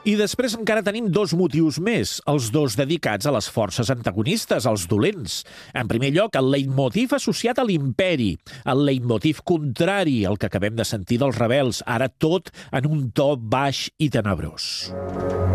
I després encara tenim dos motius més, els dos dedicats a les forces antagonistes, als dolents. En primer lloc, el leitmotiv associat a l'imperi, el leitmotiv contrari al que acabem de sentir dels rebels, ara tot en un to baix i tenebrós.